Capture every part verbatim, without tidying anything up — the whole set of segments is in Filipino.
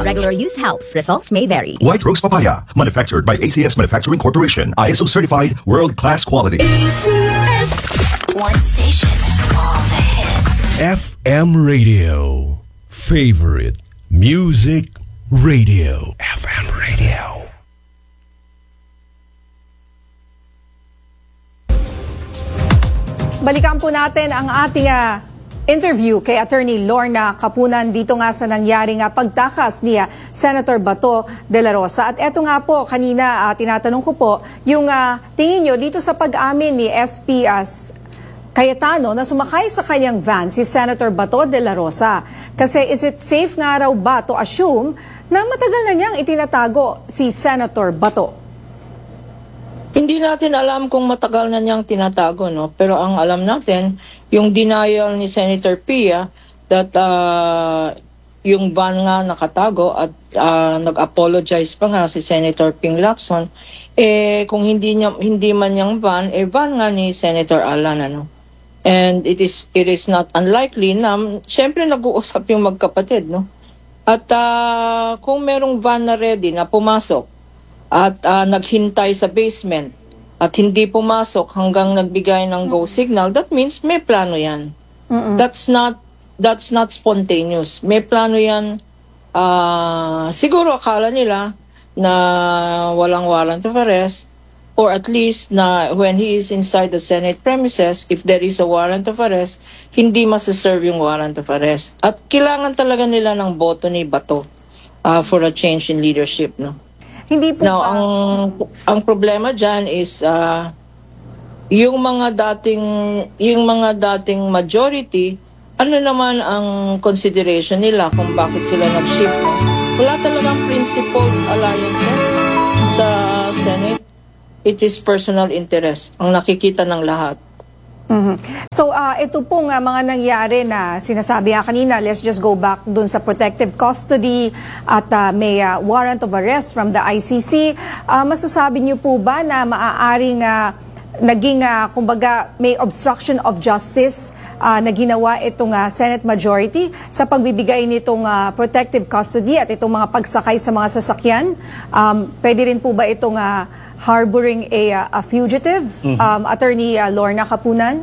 regular use helps. Results may vary. White Rose Papaya, manufactured by A C S Manufacturing Corporation, I S O certified, world-class quality. A C S. One station, all the hits. F M Radio. Favorite Music Radio. F M Radio. Balikan po natin ang ating uh, interview kay Attorney Lorna Capunan dito nga sa nangyaring uh, pagtakas ni uh, Senator Bato de la Rosa. At eto nga po, kanina uh, tinatanong ko po, yung uh, tingin nyo dito sa pag-amin ni S P uh, Cayetano na sumakay sa kanyang van si Senator Bato de la Rosa. Kasi is it safe nga raw ba to assume na matagal na niyang itinatago si Senator Bato? Hindi natin alam kung matagal na niyang tinatago, no? Pero ang alam natin, yung denial ni Senator Pia that uh, yung van nga nakatago at uh, nag-apologize pa nga si Senator Ping Lacson, eh kung hindi niya, hindi man niyang van, eh van nga ni Senator Alan, ano? And it is it is not unlikely na syempre nag-uusap yung magkapatid, no? At uh, kung merong van na ready na pumasok at uh, naghintay sa basement at hindi pumasok hanggang nagbigay ng go signal, that means may plano yan. Mm-mm. That's not that's not spontaneous. May plano yan. Uh, siguro akala nila na walang warrant of arrest, or at least na when he is inside the Senate premises, if there is a warrant of arrest, hindi masaserve yung warrant of arrest. At kailangan talaga nila ng boto ni Bato uh, for a change in leadership, no? Hindi po Now, ba? ang ang problema diyan is uh, yung mga dating yung mga dating majority, ano naman ang consideration nila kung bakit sila nag-shift? No? Wala talagang principled alliances sa Senate. It is personal interest ang nakikita ng lahat. Mm-hmm. So uh, ito pong uh, mga nangyari na sinasabi nga kanina, let's just go back dun sa protective custody at uh, may uh, warrant of arrest from the I C C. Uh, masasabi niyo po ba na maaaring uh, naging uh, kumbaga may obstruction of justice uh, na ginawa itong uh, Senate majority sa pagbibigay nitong uh, protective custody at itong mga pagsakay sa mga sasakyan? Um, pwede rin po ba itong uh, harboring a, a fugitive? Mm-hmm. um, Attorney uh, Lorna Capunan?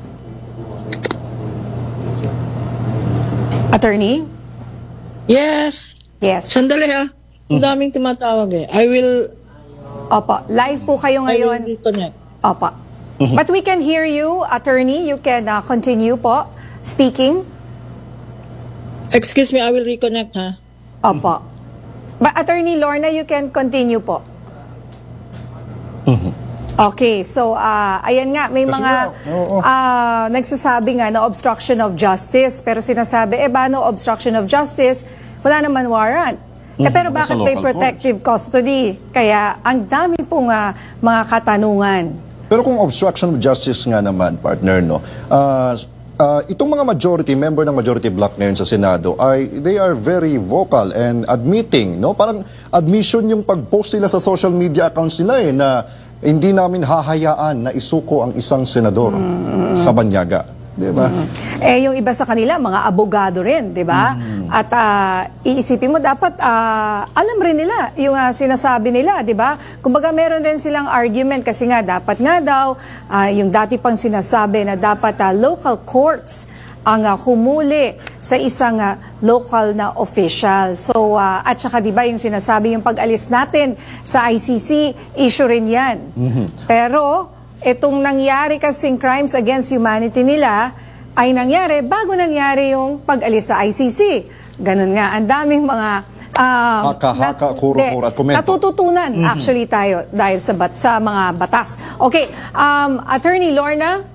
Attorney? Yes. Yes. Sandali ha. Ang daming tumatawag eh. I will... Opo. Live po kayo ngayon. I will reconnect. Opo. Mm-hmm. But we can hear you, Attorney. You can uh, continue po speaking. Excuse me, I will reconnect ha. Opo. But Attorney Lorna, you can continue po. Mm-hmm. Okay, so uh, ayan nga, may Kasi mga nga, oo. uh, nagsasabi nga na obstruction of justice, pero sinasabi, eh ba no obstruction of justice, wala naman warrant. Eh, pero Mhm, bakit sa may local protective custody? Kaya ang dami pong uh, mga katanungan. Pero kung obstruction of justice nga naman, partner, no, uh, uh, itong mga majority, member ng majority bloc ngayon sa Senado, ay they are very vocal and admitting, no? Parang admission yung pag-post nila sa social media accounts nila eh, na hindi namin hahayaan na isuko ang isang senador mm-hmm. sa banyaga. Di ba? Mm-hmm. Eh, yung iba sa kanila, mga abogado rin, di ba? Mm-hmm. At uh, iisipin mo, dapat uh, alam rin nila yung uh, sinasabi nila, di ba? Kumbaga, meron rin silang argument kasi nga, dapat nga daw, uh, yung dati pang sinasabi na dapat uh, local courts ang uh, humuli sa isang uh, local na official. So, uh, at saka di ba yung sinasabi yung pag-alis natin sa I C C, issue rin yan. Mm-hmm. Pero, itong nangyari kasing crimes against humanity nila ay nangyari bago nangyari yung pag-alis sa I C C. Ganun nga, ang daming mga uh, haka-haka, kuro-kuro at komento. Natututunan mm-hmm. actually tayo dahil sa, bat sa mga batas. Okay, um, Attorney Lorna?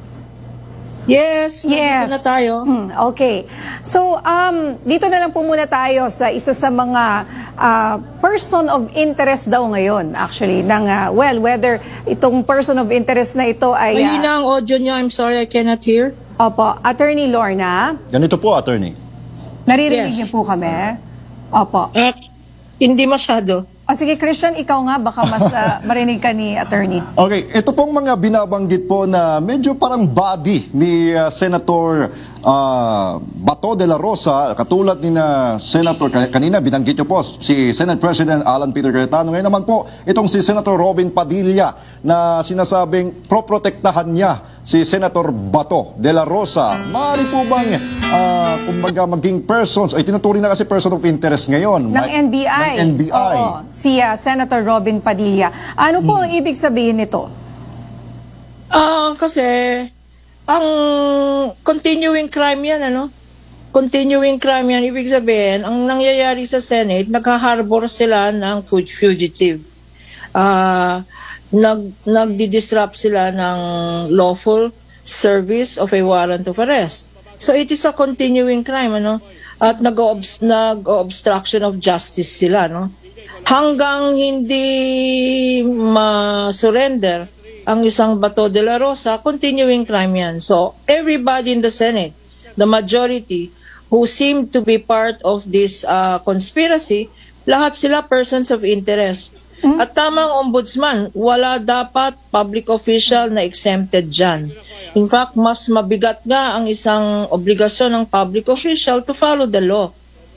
Yes, yes. na tayo. Hmm, okay. So, um, dito na lang po muna tayo sa isa sa mga uh, person of interest daw ngayon, actually, ng, uh, well, whether itong person of interest na ito ay... Uh, Mahina ang audio niya. I'm sorry, I cannot hear. Opo. Attorney Lorna? Ganito po, attorney. Naririnig Yes. niyo po kami? Opo. Uh, hindi masyado. O sige, Christian, ikaw nga, baka mas ah, marinig ka ni attorney. Okay, ito pong mga binabanggit po na medyo parang body ni uh, Senator uh, Bato de la Rosa, katulad ni na Senator, kanina binanggit niyo po si Senate President Alan Peter Cayetano. Ngayon naman po, itong si Senator Robin Padilla na sinasabing pro-protektahan niya si Senator Bato de la Rosa. Maaari po bang, uh, kumbaga, maging persons, ay tinuturing na kasi person of interest ngayon. Ng N B I. Ng N B I. Oo, si ah, Senator Robin Padilla. Ano po ang ibig sabihin nito? Ah, kasi ang continuing crime yan, ano? Continuing crime yan, ibig sabihin, ang nangyayari sa Senate, nagha-harbor sila ng fu- fugitive. Ah, nag nagdi-disrupt sila ng lawful service of a warrant of arrest. So it is a continuing crime, ano? At nag-obs- nag-obstruction of justice sila, no? Hanggang hindi ma-surrender ang isang Bato de la Rosa, continuing crime yan. So, everybody in the Senate, the majority, who seem to be part of this uh, conspiracy, lahat sila persons of interest. At tamang ombudsman, wala dapat public official na exempted dyan. In fact, mas mabigat nga ang isang obligasyon ng public official to follow the law.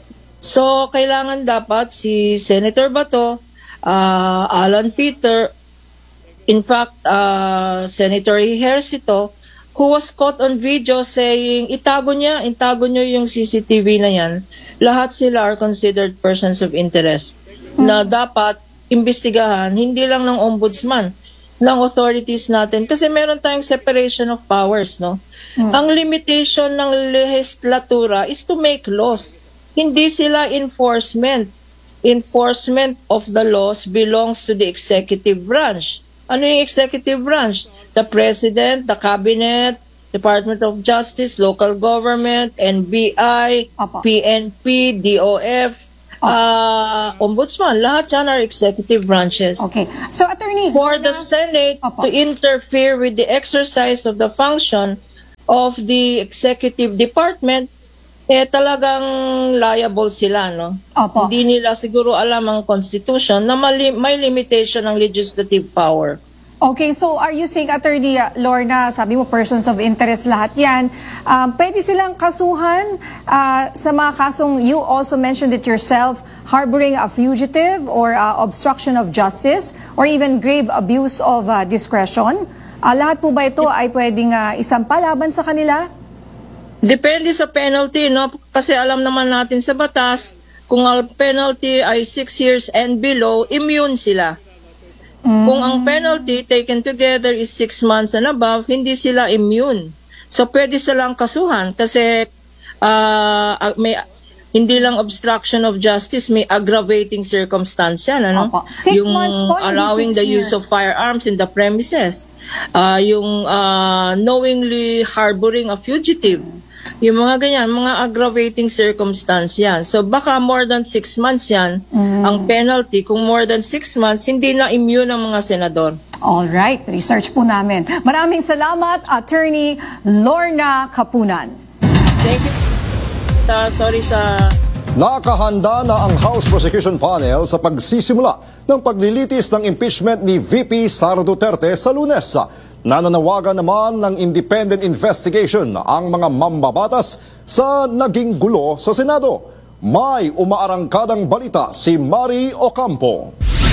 So, kailangan dapat si Senator Bato, uh, Alan Peter, in fact, uh, Senator Ejercito, who was caught on video saying, itago niya, itago niyo yung C C T V na yan. Lahat sila are considered persons of interest na dapat imbestigahan, hindi lang ng ombudsman, ng authorities natin. Kasi meron tayong separation of powers, no? Ang limitation ng legislatura is to make laws. Hindi sila enforcement. Enforcement of the laws belongs to the executive branch. Ano yung executive branch? The President, the Cabinet, Department of Justice, Local Government, N B I, Opo. P N P, D O F, uh, Ombudsman. Lahat yan are executive branches. Okay. So, attorney, For the na- Senate Opo. to interfere with the exercise of the function of the executive department, eh talagang liable sila, no? Opo. Hindi nila siguro alam ang Constitution na mali- may limitation ng legislative power. Okay, so are you saying, Attorney uh, Lorna, sabi mo persons of interest lahat yan, um, pwede silang kasuhan uh, sa mga kasong you also mentioned it yourself, harboring a fugitive or uh, obstruction of justice or even grave abuse of uh, discretion? Uh, lahat po ba ito ay pwedeng uh, isampa laban sa kanila? Depende sa penalty, no? Kasi alam naman natin sa batas, kung ang penalty ay six years and below, immune sila. Kung ang penalty taken together is six months and above, hindi sila immune. So, pwede silang kasuhan kasi uh, may hindi lang obstruction of justice, may aggravating circumstance yan, ano? Opo. Six yung months po, hindi allowing six the use years. of firearms in the premises. Uh, yung uh, knowingly harboring a fugitive. Yung mga ganyan, mga aggravating circumstance yan. So baka more than six months yan, ang penalty. Kung more than six months, hindi na immune ang mga senador. All right, research po namin. Maraming salamat, Attorney Lorna Kapunan. Thank you. Uh, sorry sa... Nakahanda na ang House Prosecution Panel sa pagsisimula ng paglilitis ng impeachment ni V P Sara Duterte sa Lunes. Nananawagan naman ng independent investigation ang mga mambabatas sa naging gulo sa Senado. May umaarangkadang balita si Mari Ocampo.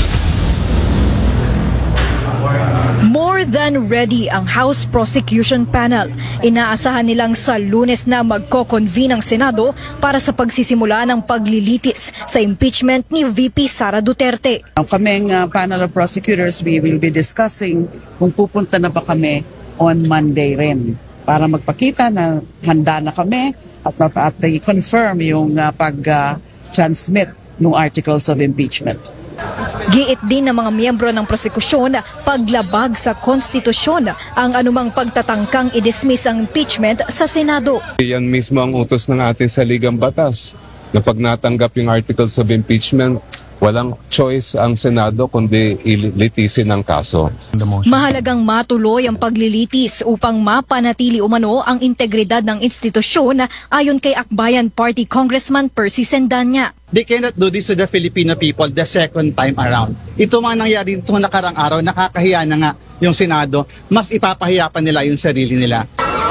More than ready ang House Prosecution Panel. Inaasahan nilang sa Lunes na magko-convene ang Senado para sa pagsisimula ng paglilitis sa impeachment ni V P Sara Duterte. Ang kaming uh, panel of prosecutors, we will be discussing kung pupunta na ba kami on Monday rin para magpakita na handa na kami at, at i-confirm yung uh, pag-transmit uh, ng articles of impeachment. Giit din ng mga miyembro ng prosekusyon paglabag sa konstitusyon ang anumang pagtatangkang i-dismiss ang impeachment sa Senado. Yan mismo ang utos ng ating saligang batas na pag natanggap yung articles of impeachment, Walang choice ang Senado kundi ilitisin ang kaso. Mahalagang matuloy ang paglilitis upang mapanatili umano ang integridad ng institusyon ayon kay Akbayan Party Congressman Percy Sendanya. They cannot do this to the Filipino people the second time around. Ito mga nangyari itong nakarang araw, nakakahiya na nga yung Senado, mas ipapahiya pa nila yung sarili nila.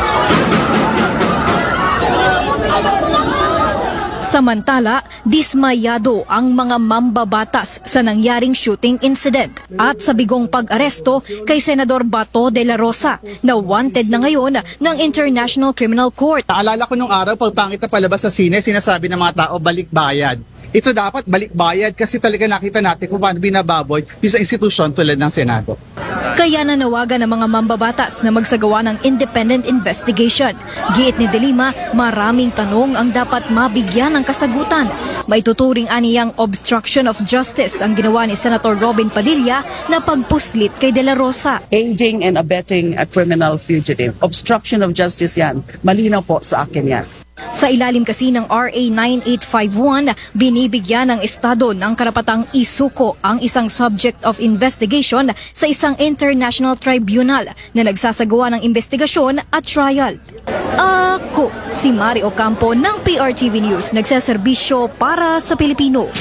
Samantala, dismayado ang mga mambabatas sa nangyaring shooting incident at sa bigong pag-aresto kay Senador Bato de la Rosa na wanted na ngayon ng International Criminal Court. Naalala ko nung araw, pag pangit na palabas sa sine, sinasabi ng mga tao, balik bayad. Ito dapat balik bayad kasi talaga nakita natin kung paano binababoy yung sa institusyon tulad ng Senado. Kaya nanawagan ng mga mambabatas na magsagawa ng independent investigation. Giit ni De Lima, maraming tanong ang dapat mabigyan ng kasagutan. Maituturing aniyang obstruction of justice ang ginawa ni Senator Robin Padilla na pagpuslit kay De La Rosa. Aiding and abetting a criminal fugitive. Obstruction of justice yan. Malinaw po sa akin yan. Sa ilalim kasi ng R A nine eight five one, binibigyan ng Estado ng karapatang isuko ang isang subject of investigation sa isang international tribunal na nagsasagawa ng investigasyon at trial. Ako, si Mari Ocampo ng P R T V News, nagseserbisyo para sa Pilipino.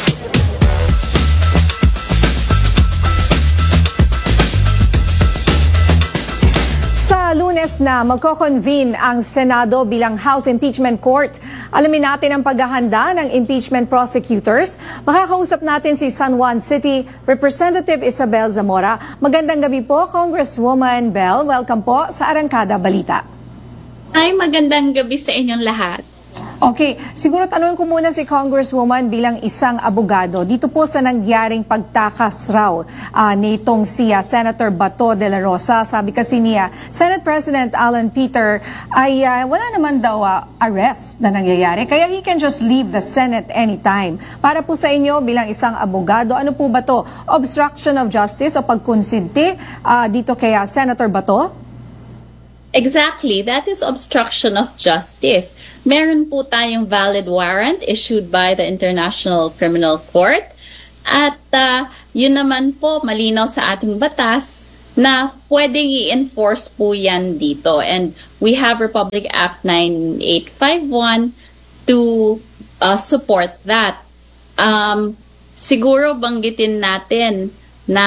Sa Lunes na magko-convene ang Senado bilang House Impeachment Court. Alamin natin ang paghahanda ng impeachment prosecutors. Makakausap natin si San Juan City Representative Isabel Zamora. Magandang gabi po, Congresswoman Bell. Welcome po sa Arangkada Balita. Ay, magandang gabi sa inyong lahat. Okay, siguro tanungin ko muna si Congresswoman bilang isang abogado. Dito po sa nangyaring pagtakas raw uh, nitong si uh, Senator Bato de la Rosa. Sabi kasi niya, Senate President Alan Peter ay uh, wala naman daw uh, arrest na nangyayari. Kaya he can just leave the Senate anytime. Para po sa inyo bilang isang abogado, ano po ba to? Obstruction of justice o pagkonsinti uh, dito kay uh, Senator Bato? Exactly, that is obstruction of justice. Meron po tayong valid warrant issued by the International Criminal Court at uh, yun naman po malinaw sa ating batas na pwedeng i-enforce po yan dito. And we have Republic Act nine eight five one to uh, support that. Um, siguro banggitin natin na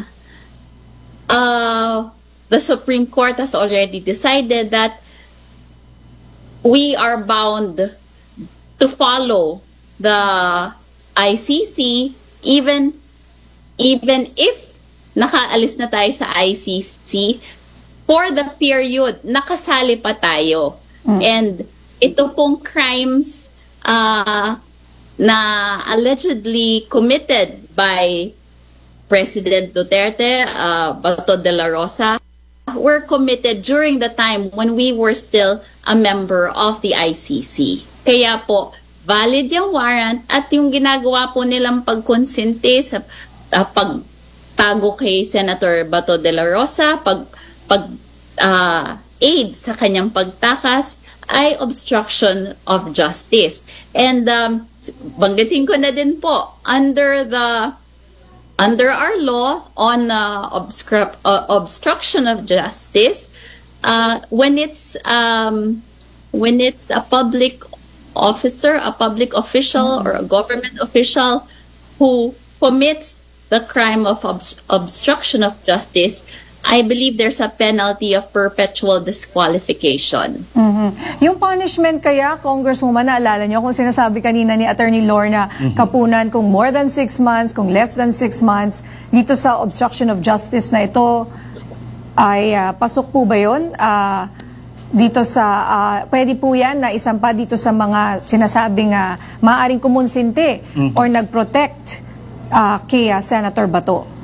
uh, the Supreme Court has already decided that we are bound to follow the I C C even even if nakaalis na tayo sa I C C for the period nakasali pa tayo. Mm. And ito pong crimes uh, na allegedly committed by President Duterte, uh, Bato de la Rosa, were committed during the time when we were still a member of the I C C. Kaya po, valid yung warrant at yung ginagawa po nilang pagkonsente sa uh, pagtago kay Senator Bato de la Rosa, pag, pag uh, aid sa kanyang pagtakas ay obstruction of justice. And um, banggitin ko na din po, under the Under our law on uh, obstru- uh, obstruction of justice, uh, when it's um, when it's a public officer, a public official, or a government official who commits the crime of obst- obstruction of justice, I believe there's a penalty of perpetual disqualification. Mm-hmm. Yung punishment kaya, Congresswoman, naalala niyo kung sinasabi kanina ni Attorney Lorna mm-hmm. Kapunan, kung more than six months, kung less than six months, dito sa obstruction of justice na ito, ay uh, pasok po ba yun? Uh, dito sa, uh, pwede po yan na isampa dito sa mga sinasabing uh, maaaring kumonsinti mm-hmm. or nag-protect uh, kay uh, Senator Bato?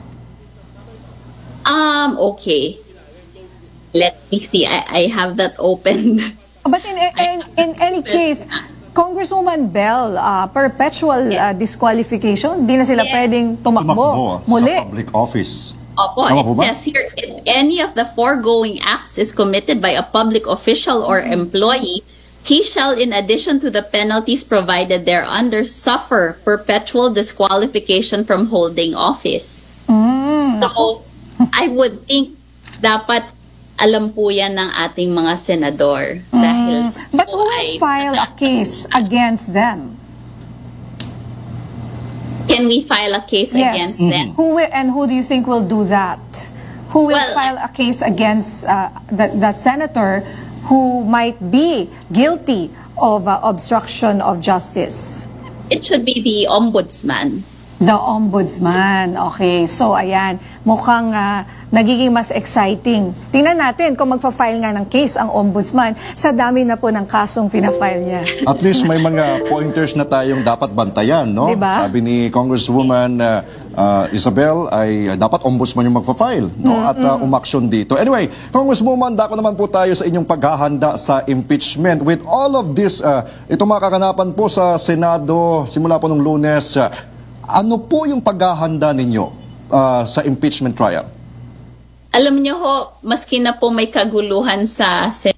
Um, okay. Let me see. I, I have that opened. But in, in, in any case, Congresswoman Bell, uh, perpetual uh, disqualification, di na sila yeah. pwedeng tumakbo, tumakbo muli. Sa public office. Opo, it says here, if any of the foregoing acts is committed by a public official or employee he shall, in addition to the penalties provided thereunder, suffer perpetual disqualification from holding office. So, I would think dapat alam po yan ng ating mga senador. Dahil sa But po who ay will file a case against them? Can we file a case Yes. against them? Who will, and who do you think will do that? Who will Well, file a case against uh, the, the senator who might be guilty of uh, obstruction of justice? It should be the ombudsman. The ombudsman. Okay. So, ayan. Mukhang uh, nagiging mas exciting. Tingnan natin kung magpa-file nga ng case ang ombudsman sa dami na po ng kasong pinafile niya. At least may mga pointers na tayong dapat bantayan, no? Diba? Sabi ni Congresswoman uh, uh, Isabel ay uh, dapat ombudsman yung magfa-file, no? At uh, umaksyon dito. Anyway, Congresswoman, dako naman po tayo sa inyong paghahanda sa impeachment. With all of this, uh, itong mga kaganapan po sa Senado, simula po nung Lunes, uh, ano po yung paghahanda ninyo uh, sa impeachment trial? Alam niyo ho, maski na po may kaguluhan sa Senado,